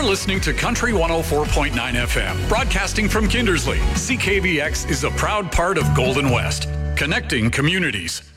You're listening to Country 104.9 FM, broadcasting from Kindersley. CKBX is a proud part of Golden West, connecting communities.